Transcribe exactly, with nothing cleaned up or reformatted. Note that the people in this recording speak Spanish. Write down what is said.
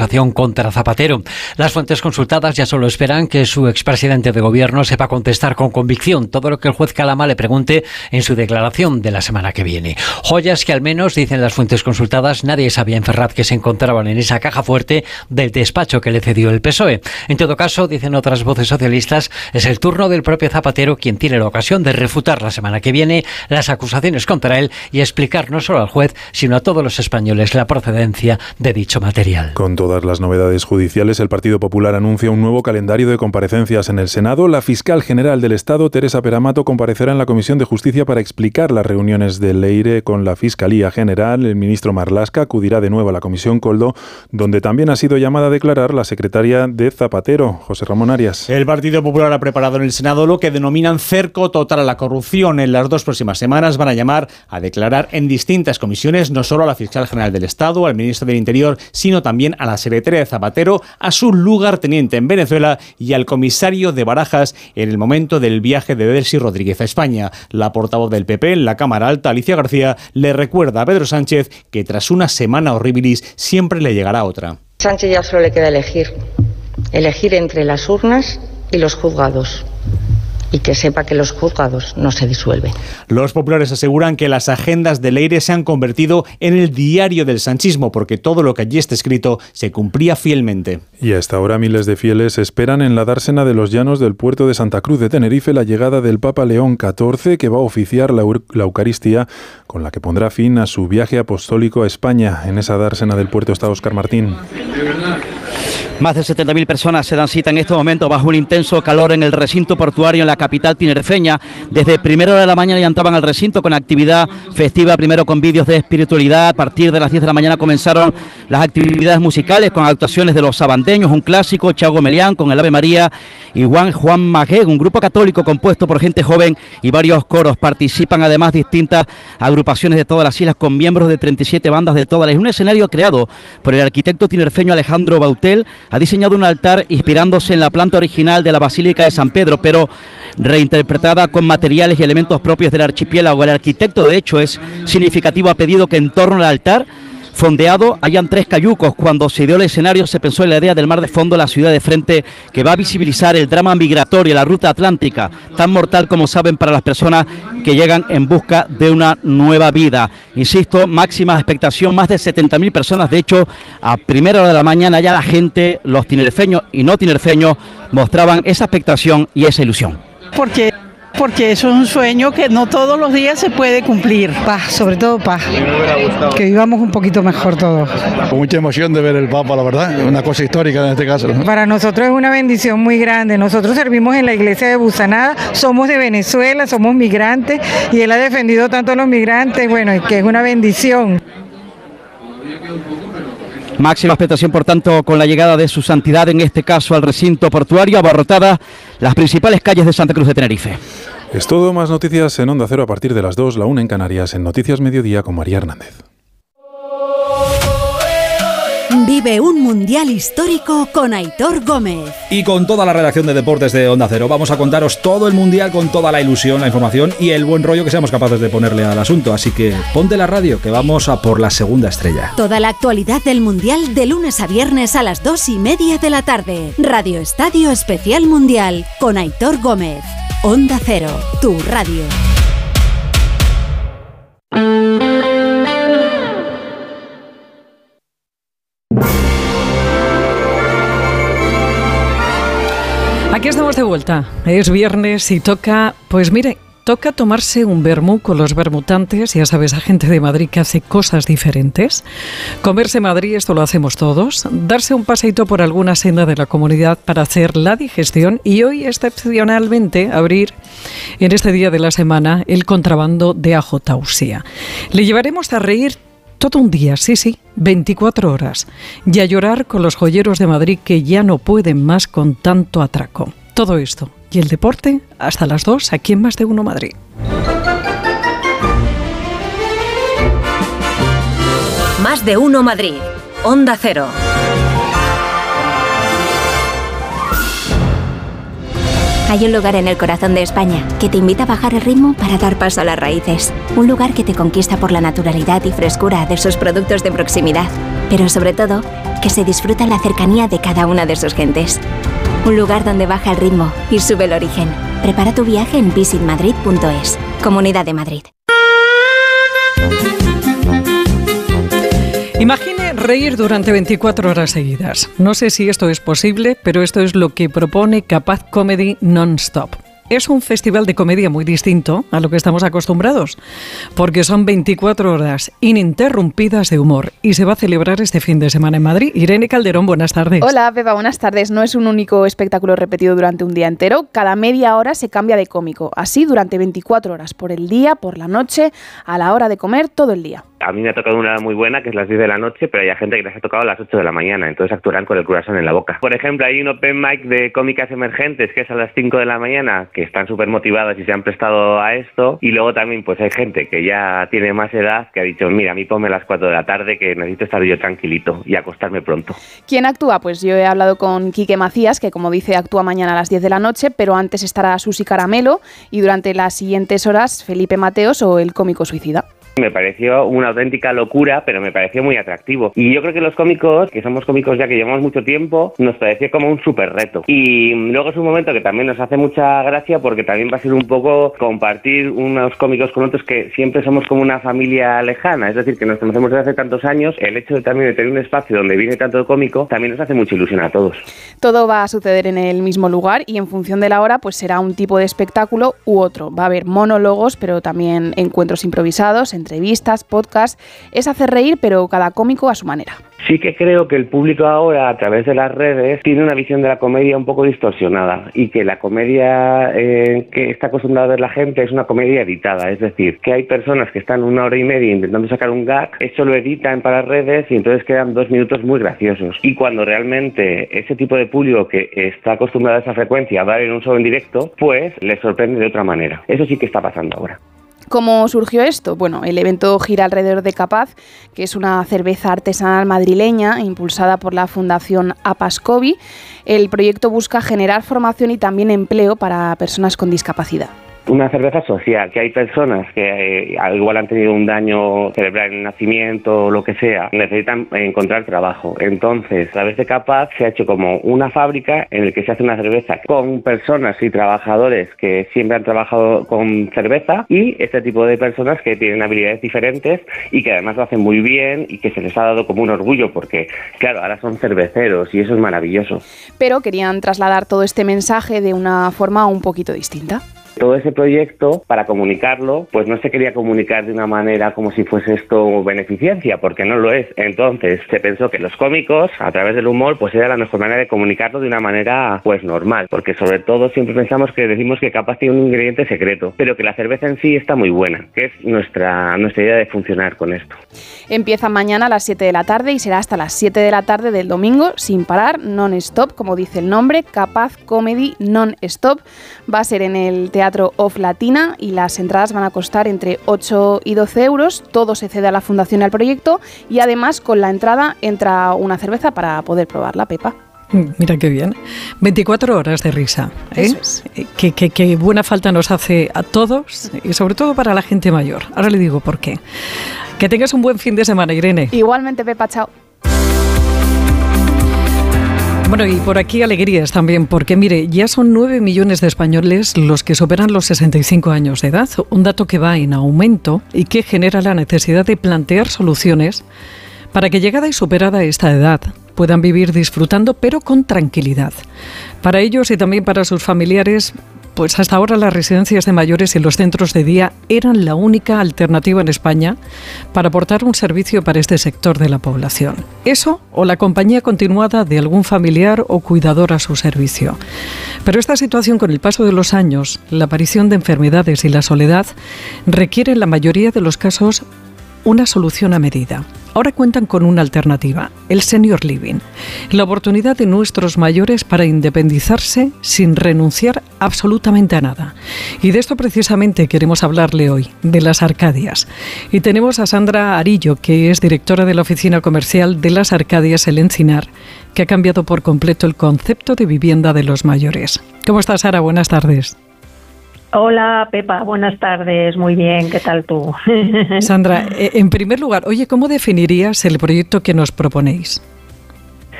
acusación contra Zapatero. Las fuentes consultadas ya solo esperan que su expresidente de gobierno sepa contestar con convicción todo lo que el juez Calama le pregunte en su declaración de la semana que viene. Joyas que al menos, dicen las fuentes consultadas, nadie sabía en Ferraz que se encontraban en esa caja fuerte del despacho que le cedió el P S O E. En todo caso, dicen otras voces socialistas, es el turno del propio Zapatero quien tiene la ocasión de refutar la semana que viene las acusaciones contra él y explicar no solo al juez, sino a todos los españoles la procedencia de dicho material. Con todas las novedades judiciales, el Partido Popular anuncia un nuevo calendario de comparecencias en el Senado. La fiscal general del Estado, Teresa Peramato, comparecerá en la Comisión de Justicia para explicar las reuniones del Leire con la Fiscalía General. El ministro Marlaska acudirá de nuevo a la Comisión Coldo, donde también ha sido llamada a declarar la secretaria de Zapatero, José Ramón Arias. El Partido Popular ha preparado en el Senado lo que denominan cerco total a la corrupción. En las dos próximas semanas van a llamar a declarar en distintas comisiones no solo a la fiscal general del Estado, al ministro del Interior, sino también a la secretaria de Zapatero, a su lugarteniente en Venezuela y al comisario de Barajas en el momento del viaje de Delcy Rodríguez a España. La portavoz del P P en la Cámara Alta, Alicia García, le recuerda a Pedro Sánchez que tras una semana horribilis siempre le llegará otra. Sánchez ya solo le queda elegir, elegir entre las urnas y los juzgados. Y que sepa que los juzgados no se disuelven. Los populares aseguran que las agendas del Leire se han convertido en el diario del sanchismo, porque todo lo que allí está escrito se cumplía fielmente. Y a esta hora miles de fieles esperan en la dársena de los llanos del puerto de Santa Cruz de Tenerife la llegada del Papa León catorce, que va a oficiar la, la Eucaristía, con la que pondrá fin a su viaje apostólico a España. En esa dársena del puerto está Óscar Martín. Más de setenta mil personas se dan cita en este momento bajo un intenso calor en el recinto portuario en la capital tinerfeña. Desde primera hora de la mañana ya entraban al recinto con actividad festiva, primero con vídeos de espiritualidad. A partir de las diez de la mañana comenzaron las actividades musicales con actuaciones de los sabandeños, un clásico, Chago Melián con el Ave María y Juan Juan Magué, un grupo católico compuesto por gente joven y varios coros. Participan además distintas agrupaciones de todas las islas con miembros de treinta y siete bandas de todas las islas. Un escenario creado por el arquitecto tinerfeño Alejandro Bautel. Ha diseñado un altar inspirándose en la planta original de la Basílica de San Pedro, pero reinterpretada con materiales y elementos propios del archipiélago. El arquitecto, de hecho, es significativo, ha pedido que en torno al altar fondeado hayan tres cayucos. Cuando se dio el escenario se pensó en la idea del mar de fondo, la ciudad de frente, que va a visibilizar el drama migratorio, la ruta atlántica, tan mortal como saben para las personas que llegan en busca de una nueva vida. Insisto, máxima expectación, más de setenta mil personas. De hecho, a primera hora de la mañana ya la gente, los tinerfeños y no tinerfeños, mostraban esa expectación y esa ilusión. Porque porque eso es un sueño que no todos los días se puede cumplir. Paz, sobre todo paz. Que vivamos un poquito mejor todos. Con mucha emoción de ver el Papa, la verdad, una cosa histórica en este caso, ¿no? Para nosotros es una bendición muy grande. Nosotros servimos en la iglesia de Busanada, somos de Venezuela, somos migrantes y él ha defendido tanto a los migrantes, bueno, que es una bendición. Máxima expectación, por tanto, con la llegada de su santidad, en este caso al recinto portuario, abarrotadas las principales calles de Santa Cruz de Tenerife. Es todo, más noticias en Onda Cero a partir de las dos, la una en Canarias, en Noticias Mediodía con María Hernández. Vive un mundial histórico con Aitor Gómez. Y con toda la redacción de deportes de Onda Cero vamos a contaros todo el mundial con toda la ilusión, la información y el buen rollo que seamos capaces de ponerle al asunto. Así que ponte la radio, que vamos a por la segunda estrella. Toda la actualidad del mundial de lunes a viernes a las dos y media de la tarde. Radio Estadio Especial Mundial con Aitor Gómez. Onda Cero, tu radio. Aquí estamos de vuelta. Es viernes y toca, pues mire, toca tomarse un vermú con los vermutantes, ya sabes, a gente de Madrid que hace cosas diferentes. Comerse Madrid, esto lo hacemos todos. Darse un paseito por alguna senda de la comunidad para hacer la digestión y hoy, excepcionalmente, abrir en este día de la semana el contrabando de ajo Tausía. Le llevaremos a reír todo un día, sí, sí, veinticuatro horas, y a llorar con los joyeros de Madrid que ya no pueden más con tanto atraco. Todo esto y el deporte hasta las dos aquí en Más de Uno Madrid. Más de Uno Madrid, Onda Cero. Hay un lugar en el corazón de España que te invita a bajar el ritmo para dar paso a las raíces. Un lugar que te conquista por la naturalidad y frescura de sus productos de proximidad. Pero sobre todo, que se disfruta en la cercanía de cada una de sus gentes. Un lugar donde baja el ritmo y sube el origen. Prepara tu viaje en visit madrid punto es. Comunidad de Madrid. Imagine reír durante veinticuatro horas seguidas. No sé si esto es posible, pero esto es lo que propone Capaz Comedy Non-Stop. Es un festival de comedia muy distinto a lo que estamos acostumbrados, porque son veinticuatro horas ininterrumpidas de humor y se va a celebrar este fin de semana en Madrid. Irene Calderón, buenas tardes. Hola, Pepa, buenas tardes. No es un único espectáculo repetido durante un día entero. Cada media hora se cambia de cómico. Así durante veinticuatro horas, por el día, por la noche, a la hora de comer, todo el día. A mí me ha tocado una muy buena, que es las diez de la noche, pero hay gente que les ha tocado a las ocho de la mañana, entonces actuarán con el croissant en la boca. Por ejemplo, hay un open mic de cómicas emergentes, que es a las cinco de la mañana, que están súper motivadas y se han prestado a esto. Y luego también pues hay gente que ya tiene más edad, que ha dicho, mira, a mí ponme a las cuatro de la tarde, que necesito estar yo tranquilito y acostarme pronto. ¿Quién actúa? Pues yo he hablado con Quique Macías, que como dice, actúa mañana a las diez de la noche, pero antes estará Susi Caramelo y durante las siguientes horas Felipe Mateos o el cómico suicida. Me pareció una auténtica locura, pero me pareció muy atractivo. Y yo creo que los cómicos, que somos cómicos ya que llevamos mucho tiempo, nos pareció como un súper reto. Y luego es un momento que también nos hace mucha gracia, porque también va a ser un poco compartir unos cómicos con otros, que siempre somos como una familia lejana, es decir, que nos conocemos desde hace tantos años. El hecho de también de tener un espacio donde viene tanto cómico también nos hace mucha ilusión a todos. Todo va a suceder en el mismo lugar y en función de la hora pues será un tipo de espectáculo u otro. Va a haber monólogos, pero también encuentros improvisados, entrevistas, podcasts. Es hacer reír, pero cada cómico a su manera. Sí que creo que el público ahora, a través de las redes, tiene una visión de la comedia un poco distorsionada, y que la comedia eh, que está acostumbrada a ver la gente es una comedia editada. Es decir, que hay personas que están una hora y media intentando sacar un gag, eso lo editan para las redes y entonces quedan dos minutos muy graciosos. Y cuando realmente ese tipo de público que está acostumbrado a esa frecuencia va a ver un show en directo, pues les sorprende de otra manera. Eso sí que está pasando ahora. ¿Cómo surgió esto? Bueno, el evento gira alrededor de Capaz, que es una cerveza artesanal madrileña impulsada por la Fundación Apascovi. El proyecto busca generar formación y también empleo para personas con discapacidad. Una cerveza social, que hay personas que eh, igual han tenido un daño cerebral en el nacimiento o lo que sea, necesitan encontrar trabajo. Entonces, a través de Capaz se ha hecho como una fábrica en la que se hace una cerveza con personas y trabajadores que siempre han trabajado con cerveza, y este tipo de personas que tienen habilidades diferentes y que además lo hacen muy bien y que se les ha dado como un orgullo, porque claro, ahora son cerveceros y eso es maravilloso. Pero querían trasladar todo este mensaje de una forma un poquito distinta. Todo ese proyecto, para comunicarlo, pues no se quería comunicar de una manera como si fuese esto beneficencia, porque no lo es. Entonces se pensó que los cómicos, a través del humor, pues era la mejor manera de comunicarlo de una manera pues normal, porque sobre todo siempre pensamos que decimos que Capaz tiene un ingrediente secreto, pero que la cerveza en sí está muy buena, que es nuestra, nuestra idea de funcionar con esto. Empieza mañana a las siete de la tarde y será hasta las siete de la tarde del domingo, sin parar, non-stop, como dice el nombre, Capaz Comedy Non-Stop. Va a ser en el Teatro Off Latina y las entradas van a costar entre ocho y doce euros. Todo se cede a la fundación y al proyecto, y además con la entrada entra una cerveza para poder probarla, Pepa. Mira qué bien. veinticuatro horas de risa. ¿eh? Eso es. Qué, qué, qué buena falta nos hace a todos, y sobre todo para la gente mayor. Ahora le digo por qué. Que tengas un buen fin de semana, Irene. Igualmente, Pepa, chao. Bueno, y por aquí alegrías también, porque mire, ya son nueve millones de españoles los que superan los sesenta y cinco años de edad, un dato que va en aumento y que genera la necesidad de plantear soluciones para que, llegada y superada esta edad, puedan vivir disfrutando, pero con tranquilidad. Para ellos y también para sus familiares, pues hasta ahora las residencias de mayores y los centros de día eran la única alternativa en España para aportar un servicio para este sector de la población. Eso o la compañía continuada de algún familiar o cuidador a su servicio. Pero esta situación, con el paso de los años, la aparición de enfermedades y la soledad, requiere en la mayoría de los casos una solución a medida. Ahora cuentan con una alternativa, el Senior Living, la oportunidad de nuestros mayores para independizarse sin renunciar absolutamente a nada. Y de esto precisamente queremos hablarle hoy, de las Arcadias. Y tenemos a Sandra Arillo, que es directora de la oficina comercial de las Arcadias El Encinar, que ha cambiado por completo el concepto de vivienda de los mayores. ¿Cómo estás, Sara? Buenas tardes. Hola, Pepa, buenas tardes, muy bien, ¿qué tal tú? Sandra, en primer lugar, oye, ¿cómo definirías el proyecto que nos proponéis?